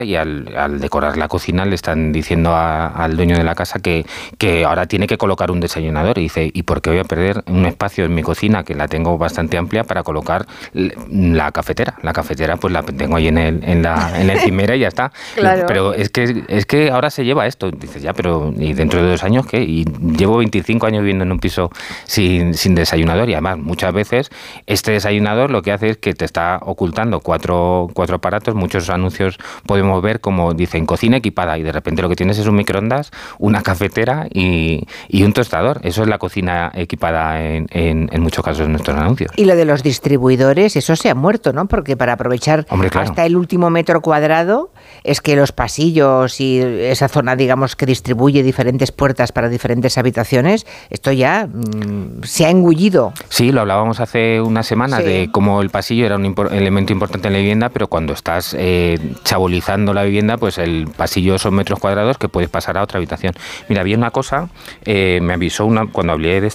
y al decorar la cocina le están diciendo al dueño de la casa que ahora tiene que colocar un desayunador. Y dice, ¿y por qué voy a perder un espacio en mi cocina, que la tengo bastante amplia, para colocar la cafetera? La cafetera pues la tengo ahí en la encimera y ya está. Claro. Pero es que ahora se lleva esto. Dices, ya, pero ¿y dentro de 2 años qué? Y llevo 25 años viviendo en un piso sin desayunador, y además muchas veces este desayunador lo que hace es que te está ocultando cuatro aparatos. Muchos anuncios podemos ver como dicen cocina equipada, y de repente lo que tienes es un microondas, una cafetera y un tostador. Eso es la cocina equipada en muchos casos de nuestros anuncios. Y lo de los distribuidores, eso se ha muerto, ¿no? Porque para aprovechar hasta el último metro cuadrado, es que los pasillos y esa zona, digamos, que distribuye diferentes puertas para diferentes habitaciones, esto ya se ha engullido. Sí, lo hablábamos hace una semana de cómo el pasillo era un elemento importante en la vivienda, pero cuando estás chabolizando la vivienda, pues el pasillo son metros cuadrados que puedes pasar a otra habitación. Mira, había una cosa, me avisó cuando hablé de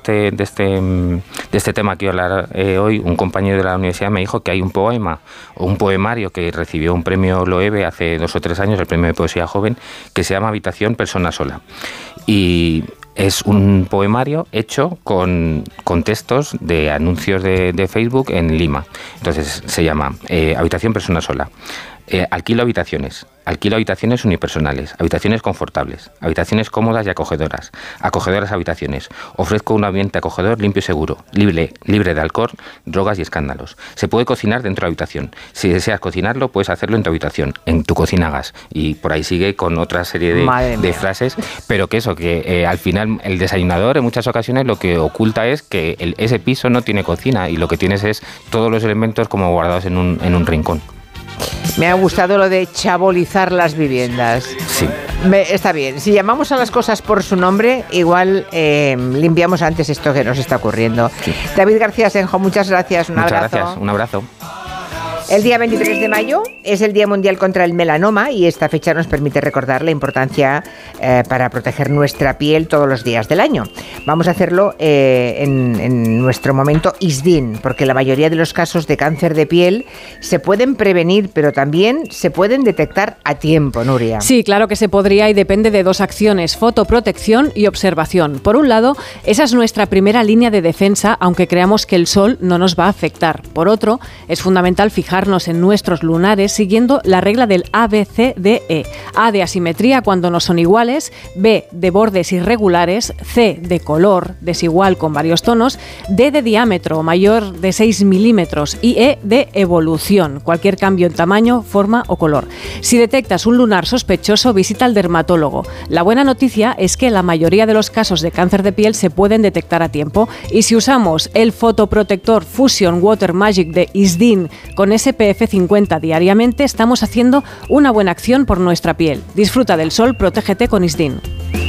este tema que iba a hablar hoy, un compañero de la universidad me dijo que hay un poema o un poemario que recibió un premio Loewe hace 2 o 3 años, el premio de poesía joven, que se llama Habitación Persona Sola. Y es un poemario hecho con textos de anuncios de Facebook en Lima. Entonces se llama Habitación Persona Sola. Alquilo habitaciones unipersonales, habitaciones confortables, habitaciones cómodas y acogedoras habitaciones. Ofrezco un ambiente acogedor, limpio y seguro, libre de alcohol, drogas y escándalos. Se puede cocinar dentro de la habitación. Si deseas cocinarlo, puedes hacerlo en tu habitación, en tu cocina a gas. Y por ahí sigue con otra serie de frases, pero que al final el desayunador en muchas ocasiones lo que oculta es que ese piso no tiene cocina, y lo que tienes es todos los elementos como guardados en un rincón. Me ha gustado lo de chabolizar las viviendas. Sí. Está bien. Si llamamos a las cosas por su nombre, igual limpiamos antes esto que nos está ocurriendo. Sí. David García Senjo, muchas gracias. Muchas gracias. Un abrazo. El día 23 de mayo es el Día Mundial contra el Melanoma, y esta fecha nos permite recordar la importancia para proteger nuestra piel todos los días del año. Vamos a hacerlo en nuestro momento ISDIN, porque la mayoría de los casos de cáncer de piel se pueden prevenir, pero también se pueden detectar a tiempo, Nuria. Sí, claro que se podría, y depende de 2 acciones: fotoprotección y observación. Por un lado, esa es nuestra primera línea de defensa, aunque creamos que el sol no nos va a afectar. Por otro, es fundamental fijarnos en nuestros lunares siguiendo la regla del ABCDE. A de asimetría cuando no son iguales, B de bordes irregulares, C de color desigual con varios tonos, D de diámetro mayor de 6 milímetros y E de evolución, cualquier cambio en tamaño, forma o color. Si detectas un lunar sospechoso, visita al dermatólogo. La buena noticia es que la mayoría de los casos de cáncer de piel se pueden detectar a tiempo, y si usamos el fotoprotector Fusion Water Magic de ISDIN con SPF 50 diariamente, estamos haciendo una buena acción por nuestra piel. Disfruta del sol, protégete con ISDIN.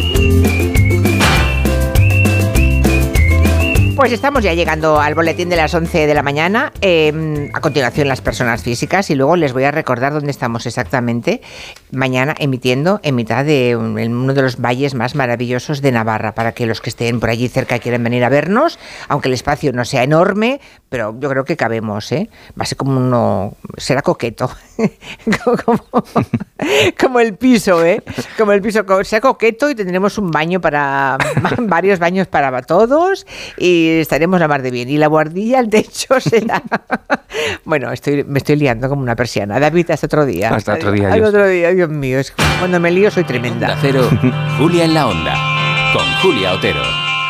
Pues estamos ya llegando al boletín de las 11 de la mañana. A continuación, las personas físicas, y luego les voy a recordar dónde estamos exactamente mañana, emitiendo en mitad de uno de los valles más maravillosos de Navarra, para que los que estén por allí cerca quieran venir a vernos, aunque el espacio no sea enorme, pero yo creo que cabemos, ¿eh? Va a ser será coqueto, como el piso, ¿eh? Como el piso, sea coqueto, y tendremos un baño varios baños para todos, y estaremos la mar de bien. Y la buhardilla al techo será... Bueno, me estoy liando como una persiana. David, hasta otro día. Hasta otro día. Hasta otro día, Dios mío. Es que cuando me lío soy tremenda. Onda Cero, Julia en la Onda, con Julia Otero.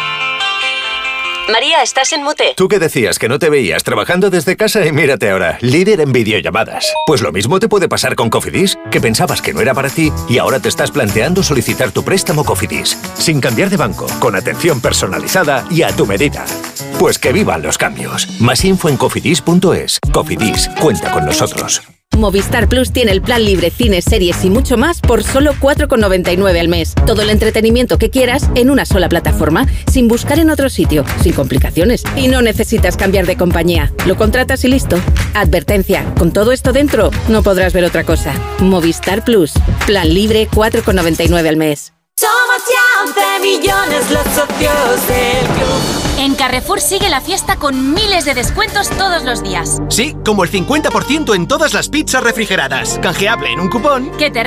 María, estás en mute. ¿Tú qué decías? Que no te veías trabajando desde casa, y mírate ahora, líder en videollamadas. Pues lo mismo te puede pasar con Cofidis, que pensabas que no era para ti y ahora te estás planteando solicitar tu préstamo Cofidis, sin cambiar de banco, con atención personalizada y a tu medida. Pues que vivan los cambios. Más info en cofidis.es. Cofidis, cuenta con nosotros. Movistar Plus tiene el plan libre, cines, series y mucho más por solo 4,99 al mes. Todo el entretenimiento que quieras en una sola plataforma, sin buscar en otro sitio, sin complicaciones. Y no necesitas cambiar de compañía. Lo contratas y listo. Advertencia, con todo esto dentro, no podrás ver otra cosa. Movistar Plus, plan libre, 4,99 al mes. Somos ya 11 millones los socios del club. En Carrefour sigue la fiesta con miles de descuentos todos los días. Sí, como el 50% en todas las pizzas refrigeradas. Canjeable en un cupón. Que te